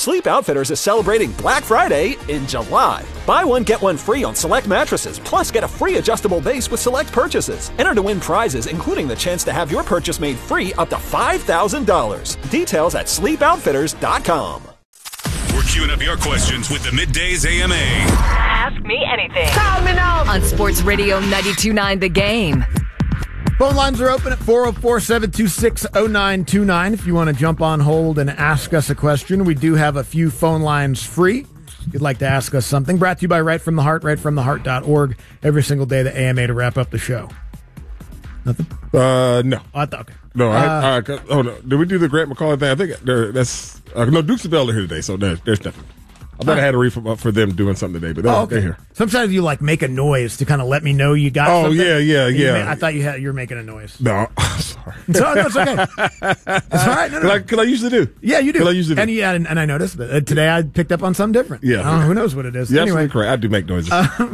Sleep Outfitters is celebrating Black Friday in July. Buy one, get one free on select mattresses, plus get a free adjustable base with select purchases. Enter to win prizes, including the chance to have your purchase made free up to $5,000. Details at sleepoutfitters.com. We're queuing up your questions with the Middays AMA. Ask me anything. Call me now. On Sports Radio 92.9 The Game. Phone lines are open at 404-726-0929 if you want to jump on hold and ask us a question. We do have a few phone lines free if you'd like to ask us something. Brought to you by Right From The Heart, rightfromtheheart.org. Every single day, the AMA to wrap up the show. Nothing? No. Oh, I thought, okay. No, hold on. Did we do the Grant McCauley thing? I think that's no, Dukes of Bell are here today, so there's nothing. I thought I had a read for them doing something today, but they're here. Sometimes you make a noise to kind of let me know you got something. Oh, yeah. I thought you were making a noise. No, I'm sorry. No, it's okay. It's all right. No. Because I usually do. Yeah, you do. I usually do. And I noticed, but today I picked up on something different. Yeah. Who knows what it is. Yeah, anyway, correct. I do make noises.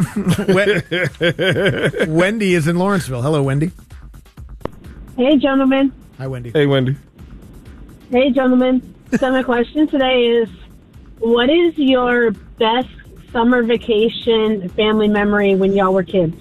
Wendy is in Lawrenceville. Hello, Wendy. Hey, gentlemen. Hi, Wendy. Hey, Wendy. Hey, gentlemen. So my question today is, what is your best summer vacation family memory when y'all were kids?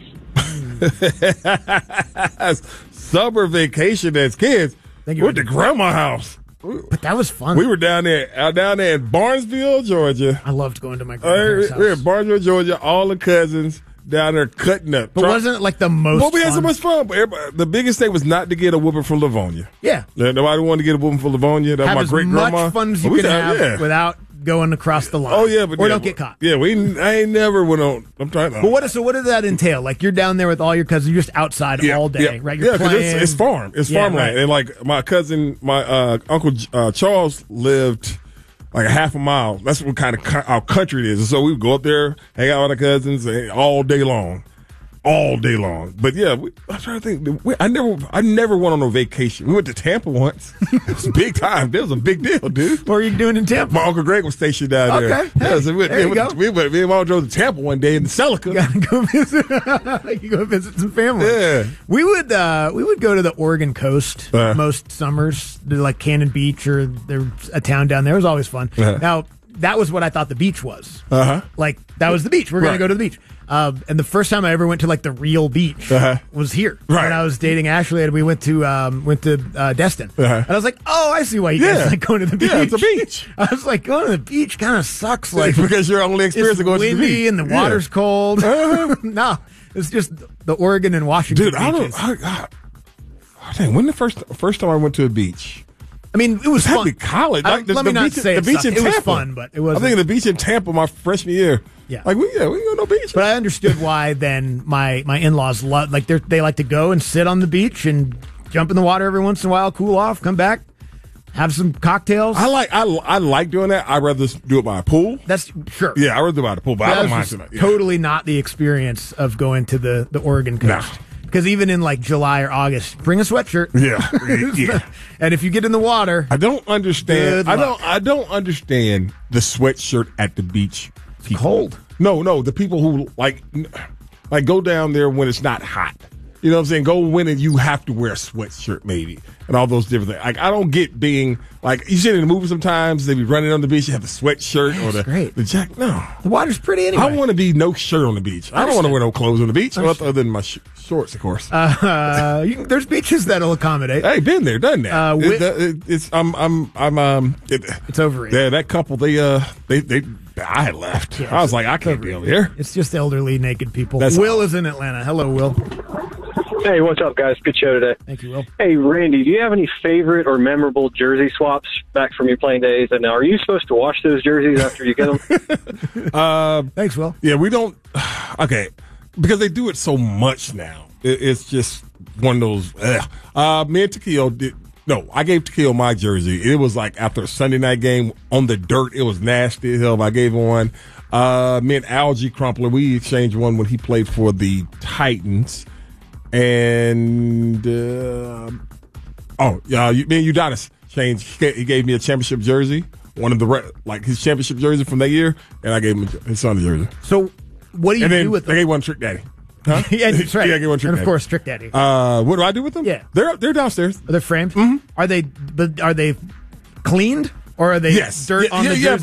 Summer vacation as kids. We went to grandma's house. But that was fun. We were down there in Barnesville, Georgia. I loved going to my grandparents' house. We were in Barnesville, Georgia, all the cousins down there cutting up. But wasn't it the most Well, we had fun? so much fun. But the biggest thing was not to get a whooping from Livonia. Yeah. Nobody wanted to get a whooping from Livonia. That was my great-grandma. Have as much fun as you can have without going across the line. Oh, yeah. But don't get caught. Yeah, I ain't never went on. I'm trying to. But what did that entail? You're down there with all your cousins, you're just outside all day, right? You're because it's farm. It's farmland. Right. And my cousin, my Uncle Charles lived a half a mile. That's what kind of our country it is. And so we would go up there, hang out with our cousins all day long. All day long. But yeah, I'm trying to think. I never went on a vacation. We went to Tampa once. It was big time. That was a big deal, dude. What were you doing in Tampa? My Uncle Greg was stationed down there. Okay. Hey, so me and Mom drove to Tampa one day in the Celica. Gotta go visit. You go visit some family. Yeah. We would go to the Oregon coast most summers, to Cannon Beach or there's a town down there. It was always fun. Now, that was what I thought the beach was. That was the beach. We're going to go to the beach. And the first time I ever went to the real beach was here when I was dating Ashley, and we went to Destin. And I was like, "Oh, I see why you guys like going to the beach." Yeah, it's a beach. I was like, going to the beach kind of sucks. Because your only experience of going to the beach. It's windy and the water's cold. No, it's just the Oregon and Washington beaches. When the first time I went to a beach? I mean, it was fun. College. Let me not say the beach in Tampa. It was fun, but it was. I think the beach in Tampa my freshman year. Yeah, we go to no beach. But I understood why then my in-laws they like to go and sit on the beach and jump in the water every once in a while, cool off, come back, have some cocktails. I like doing that. I'd rather do it by a pool. That's sure. Yeah, I'd rather do it by the pool, but I don't mind doing that. Totally not the experience of going to the Oregon coast. Nah. Because even in July or August, bring a sweatshirt. Yeah. And if you get in the water, I don't understand. I don't understand the sweatshirt at the beach. It's cold. No, the people who go down there when it's not hot. You know what I'm saying? Go when you have to wear a sweatshirt maybe and all those different things. I don't get being you see it in the movie sometimes. They be running on the beach. You have the sweatshirt or the jacket. No, the water's pretty anyway. I want to be no shirt on the beach. I don't want to wear no clothes on the beach other than my shorts, of course. There's beaches that'll accommodate. Hey, been there, done that. It's overrated. Yeah, that couple I had left. Yeah, I was like, I can't be over here. It's just elderly naked people. Will is in Atlanta. Hello, Will. Hey, what's up, guys? Good show today. Thank you, Will. Hey, Randy, do you have any favorite or memorable jersey swaps back from your playing days? And are you supposed to wash those jerseys after you get them? Thanks, Will. Yeah, we don't. Okay, because they do it so much now. It's just one of those. Me and Takeo did. No, I gave Takeo my jersey. It was after a Sunday night game on the dirt. It was nasty as hell. I gave him one. Me and Algie Crumpler, we exchanged one when he played for the Titans. And me and Udonis changed. He gave me a championship jersey, one of the his championship jersey from that year, and I gave him his son's jersey. So, what do you do with them? I gave one Trick Daddy. Huh? Yeah, that's right. Yeah, I gave one Trick and Daddy. of course, Trick Daddy. What do I do with them? Yeah, they're downstairs. Are they framed? Mm-hmm. Are they cleaned? Or are they dirt on the jersey? Yeah,